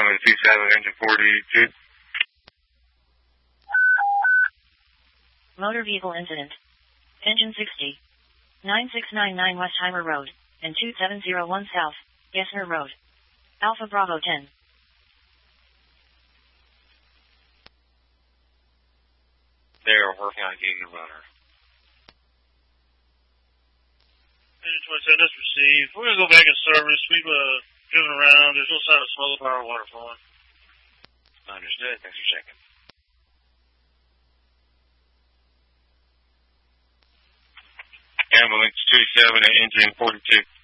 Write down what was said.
runway 27, engine 42. Motor vehicle incident. Engine 60. 9699 Westheimer Road, and 2701 South, Gessner Road. Alpha Bravo 10. They are working on getting the runner. Engine 27, that's received. We're going to go back in service. We've driven around. There's no sign of smoke, power, water flowing. Understood. Thanks for checking. Ambulance 27 at engine 42.